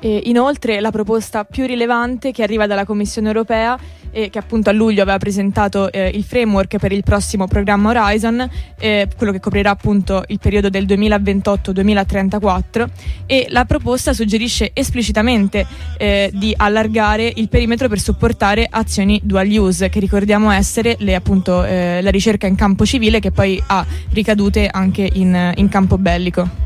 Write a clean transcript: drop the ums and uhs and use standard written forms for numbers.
E inoltre la proposta più rilevante che arriva dalla Commissione europea e che appunto a luglio aveva presentato il framework per il prossimo programma Horizon, quello che coprirà appunto il periodo del 2028-2034, e la proposta suggerisce esplicitamente di allargare il perimetro per supportare azioni dual use, che ricordiamo essere la ricerca in campo civile che poi ha ricadute anche in campo bellico.